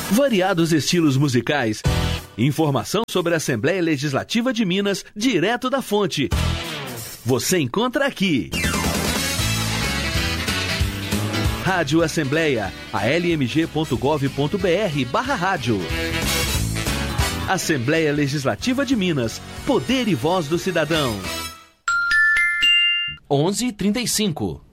Variados estilos musicais. Informação sobre a Assembleia Legislativa de Minas, direto da fonte. Você encontra aqui. Rádio Assembleia, almg.gov.br/rádio. Assembleia Legislativa de Minas, poder e voz do cidadão. 11h35.